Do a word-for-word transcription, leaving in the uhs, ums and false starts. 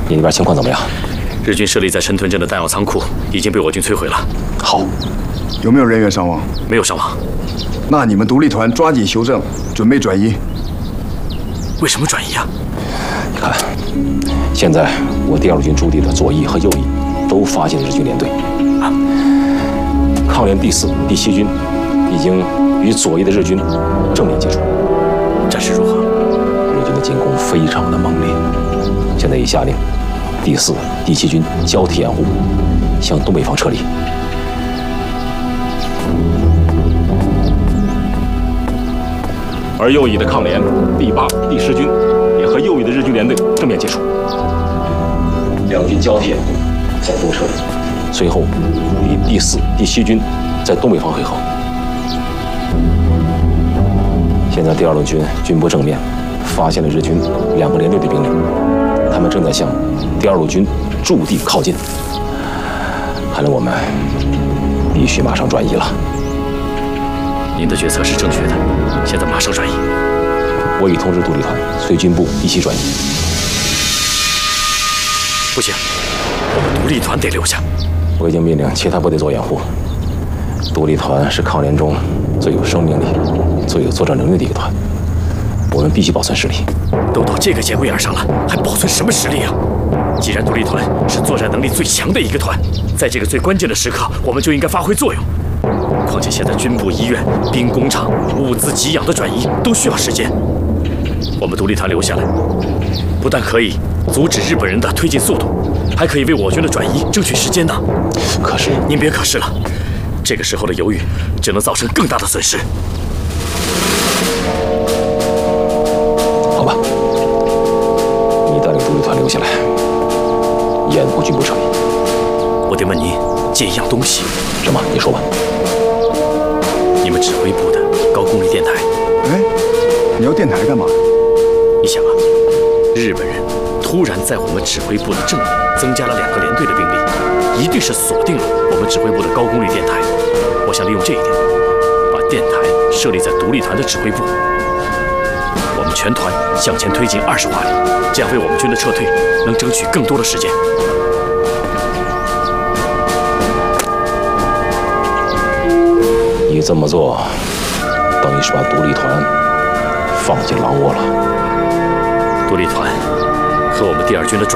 你那边情况怎么样？ 日军设立在陈屯镇的弹药仓库已经被我军摧毁了。 好， 有没有人员伤亡？ 没有伤亡。 那你们独立团抓紧修正，准备转移。 为什么转移啊？ 你看，现在我第二路军驻地的左翼和右翼都发现了日军连队。啊，抗联第四、第七军已经与左翼的日军正面接触。 战事如何？ 日军的进攻非常的猛烈。现在已下令第四、第七军交替掩护，向东北方撤离。而右翼的抗联第八、第十军也和右翼的日军连队正面接触，两军交替掩护，向东撤离。随后与第四、第七军在东北方会合。现在第二路军军部正面发现了日军两个连队的兵力，他们正在向第二路军驻地靠近。看来我们必须马上转移了。 您的决策是正确的，现在马上转移。 我已通知独立团随军部一起转移。 不行，我们独立团得留下。 我已经命令其他部队做掩护。独立团是抗联中最有生命力、最有作战能力的一个团，我们必须保存实力。 都到这个节骨眼上了，还保存什么实力啊？既然独立团是作战能力最强的一个团，在这个最关键的时刻，我们就应该发挥作用。况且现在军部、医院、兵工厂、物资给养的转移都需要时间。我们独立团留下来，不但可以阻止日本人的推进速度，还可以为我军的转移争取时间呢。 可是您别可是了，这个时候的犹豫只能造成更大的损失。 好吧，你带领独立团留下来，掩护军部撤离。 我得问您借一样东西。 什么？你说吧。 你们指挥部的高功率电台。 哎，你要电台干嘛？ 你想啊，日本人突然在我们指挥部的正面增加了两个连队的兵力，一定是锁定了我们指挥部的高功率电台。我想利用这一点，把电台设立在独立团的指挥部。我们全团向前推进二十华里，这样为我们军的撤退能争取更多的时间。 你这么做，等于是把独立团放进狼窝了。 独立团和我们第二军的转